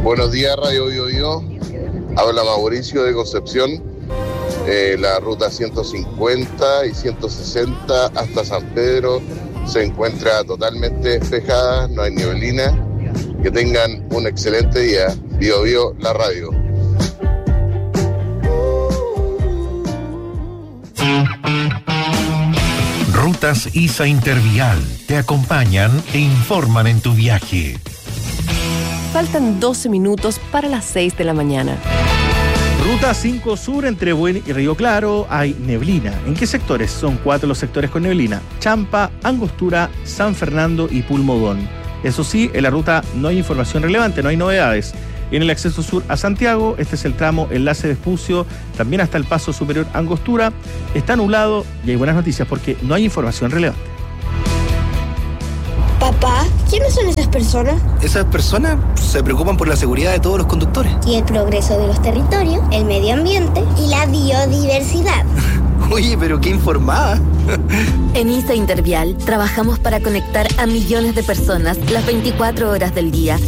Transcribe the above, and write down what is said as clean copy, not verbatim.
Buenos días, Radio Bio Bio. Habla Mauricio de Concepción. La ruta 150 y 160 hasta San Pedro se encuentra totalmente despejada, no hay neblina. Que tengan un excelente día. Bio Bio, la radio. Rutas ISA Intervial te acompañan e informan en tu viaje. Faltan 12 minutos para las 6 de la mañana. Ruta 5 Sur entre Buen y Río Claro hay neblina. ¿En qué sectores? Son 4 los sectores con neblina: Champa, Angostura, San Fernando y Pulmodón. Eso sí, en la ruta no hay información relevante, no hay novedades. En el acceso sur a Santiago, este es el tramo Enlace Vespucio, también hasta el paso superior Angostura, está nublado y hay buenas noticias porque no hay información relevante. Papá, ¿quiénes son esas personas? Esas personas se preocupan por la seguridad de todos los conductores. Y el progreso de los territorios, el medio ambiente y la biodiversidad. Oye, pero qué informada. En ISA Intervial trabajamos para conectar a millones de personas las 24 horas del día